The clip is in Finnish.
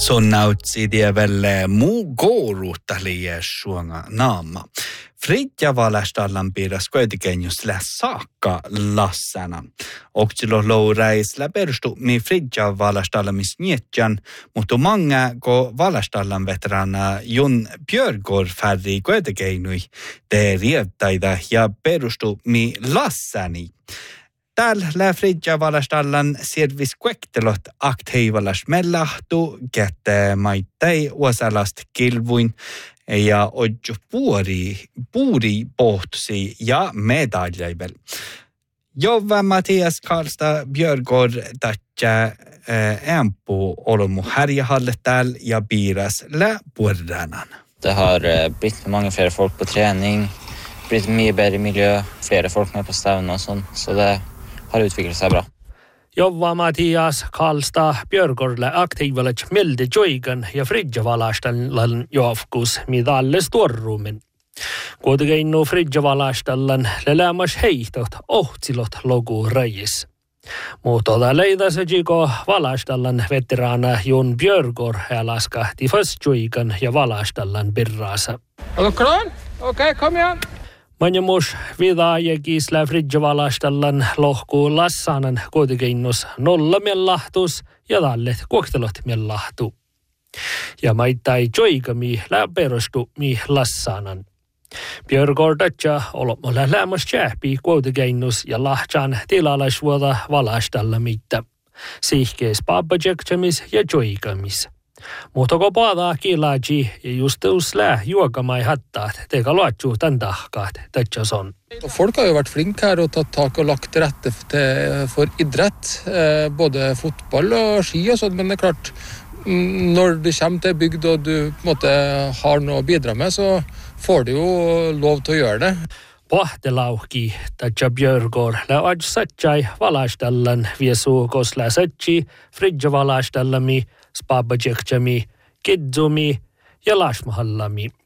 Sunnautsi vielä muu kouluutta liiessuanga naama. Fridja valastallan piiras kuitenkin just saakka lassana. Oksilo loureisla perustu mi fridja valastallamis nietjan, mutta manga ko valastallan veterana Jun Björgård färri kuitenkin te rievtaida ja perustu mi lassani. Täällä fridja valastallan servis kuektelot aktiivalas mellahtu, kätte maittai uosalast kilvuin ja odju puuri pohtusi ja medaljaibel. Jova Mattias Karlstad Björgård tatja ämpu olomu härjahallet täällä ja biras lä puerdanan. Det har blivit många fler folk på träning, blivit mycket bättre miljö, flera folk med på stävna och sånt, så det har utvecklat sig bra. Jova Mattias Karlstad Björgårdle aktiivalle milde joigan ja fridjavalastallan joafkus midalle storrumin. Kuitenkin no fridjavalastallan lelämas heitot ohtsilot logu rajis. Muutoda leidase jiko valastallan veteraana Jun Björgård laskahti fast joigan ja valastallan birraasa. Oletko klar? Okei, kom igen. Manjamus vidaajakin slä fridjavalastallan lohkuun lassanan kuitenkinnus nolla mellahtus ja tallet kuoktelot mellahtu. Ja maittai joikami lä perustu mi lassanan. Björgårdatja olomulla lämmas jääpi kuitenkinnus ja lahtsan tilalasvuota valastalla mitta. Sihkees paapajektamis ja joikamis. Mutta kun paadaa kiilaaji ja just uslää juokamai hattaat, teka luotjuu tämän tahkaat, tätsäs on. Folk har jo vært flinke her og tatt tak og lagt til rette for idrett, både fotball og ski og sånt, men det er klart, når du kommer til bygd og du på en måte har noe å bidra med, så får du jo lov til å gjøre det. Pohtelauki, tätsä Björgård, lä ajsatsai valastallan viesuukos lä satsi, fridja valastallami, spabajektsami, kidzumi ja lasmahallami.